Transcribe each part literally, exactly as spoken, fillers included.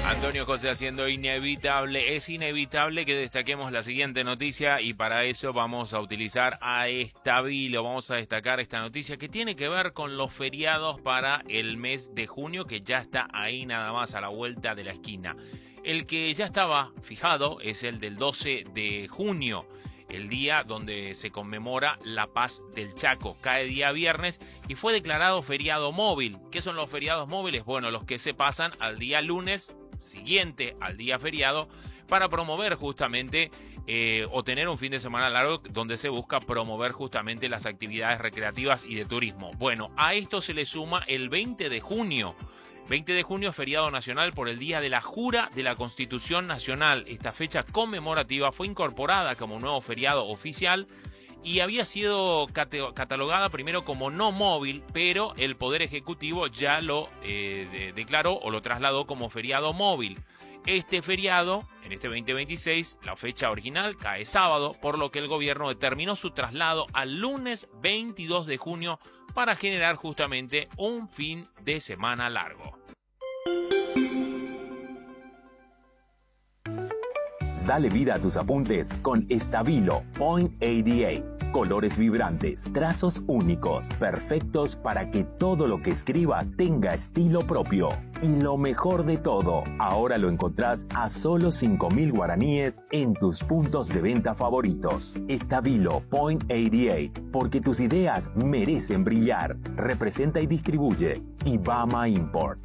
Antonio José haciendo inevitable. Es inevitable que destaquemos la siguiente noticia y para eso vamos a utilizar a Estabilo. Vamos a destacar esta noticia que tiene que ver con los feriados para el mes de junio, que ya está ahí nada más a la vuelta de la esquina. El que ya estaba fijado es el del doce de junio. El día donde se conmemora la paz del Chaco. Cae día viernes y fue declarado feriado móvil. ¿Qué son los feriados móviles? Bueno, los que se pasan al día lunes siguiente al día feriado para promover justamente eh, o tener un fin de semana largo donde se busca promover justamente las actividades recreativas y de turismo. Bueno, a esto se le suma el veinte de junio. veinte de junio, feriado nacional por el Día de la Jura de la Constitución Nacional. Esta fecha conmemorativa fue incorporada como nuevo feriado oficial y había sido catalogada primero como no móvil, pero el Poder Ejecutivo ya lo eh, de, declaró o lo trasladó como feriado móvil. Este feriado, en este veinte veintiséis, la fecha original cae sábado, por lo que el gobierno determinó su traslado al lunes veintidós de junio para generar justamente un fin de semana largo. Dale vida a tus apuntes con Estabilo Point ochenta y ocho. Colores vibrantes, trazos únicos, perfectos para que todo lo que escribas tenga estilo propio. Y lo mejor de todo, ahora lo encontrás a solo cinco mil guaraníes en tus puntos de venta favoritos. Estabilo Point ochenta y ocho, porque tus ideas merecen brillar. Representa y distribuye Ibama Import.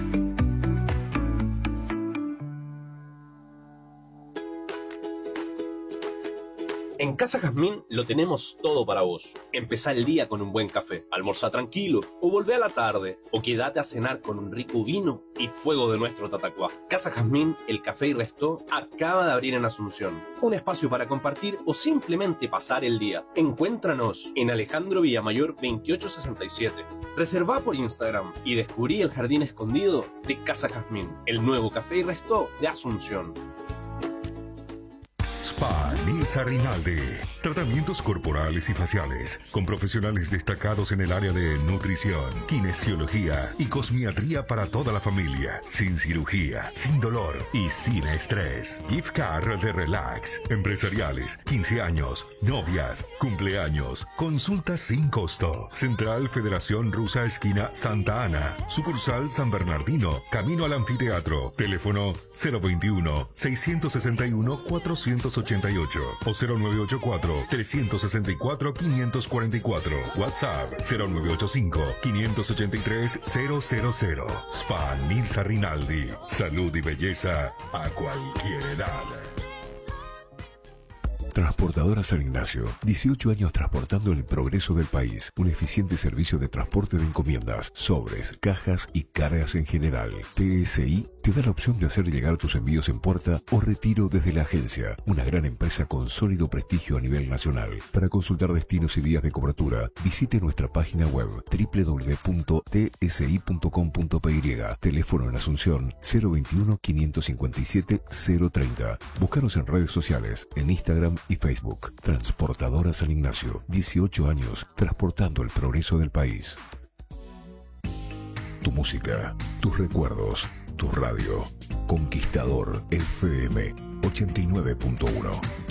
En Casa Jazmín lo tenemos todo para vos. Empezá el día con un buen café, almorzá tranquilo, o volvé a la tarde, o quédate a cenar con un rico vino y fuego de nuestro tatacuá. Casa Jazmín, el café y resto, acaba de abrir en Asunción. Un espacio para compartir o simplemente pasar el día. Encuéntranos en Alejandro Villamayor veintiocho sesenta y siete. Reservá por Instagram y descubrí el jardín escondido de Casa Jazmín, el nuevo café y resto de Asunción. Spa Nilsa Rinaldi. Tratamientos corporales y faciales con profesionales destacados en el área de nutrición, kinesiología y cosmiatría para toda la familia, sin cirugía, sin dolor y sin estrés. Gift card de relax, empresariales, quince años, novias, cumpleaños, consultas sin costo. Central Federación Rusa esquina Santa Ana, sucursal San Bernardino, camino al anfiteatro. Teléfono cero veintiuno, seiscientos sesenta y uno, cuatrocientos ochenta y ocho o cero nueve ocho cuatro, trescientos sesenta y cuatro, quinientos cuarenta y cuatro. WhatsApp cero nueve ocho cinco, quinientos ochenta y tres, cero cero cero. Spa Nilsa Rinaldi. Salud y belleza a cualquier edad. Transportadora San Ignacio, dieciocho años transportando el progreso del país. Un eficiente servicio de transporte de encomiendas, sobres, cajas y cargas en general. T S I te da la opción de hacer llegar tus envíos en puerta o retiro desde la agencia. Una gran empresa con sólido prestigio a nivel nacional. Para consultar destinos y días de cobertura, visite nuestra página web doble u doble u doble u punto t s i punto com punto p y. Teléfono en Asunción cero veintiuno, quinientos cincuenta y siete, cero treinta. Búscanos en redes sociales, en Instagram y Facebook. Transportadora San Ignacio, dieciocho años transportando el progreso del país. Tu música, tus recuerdos, tu radio. Conquistador F M ochenta y nueve punto uno.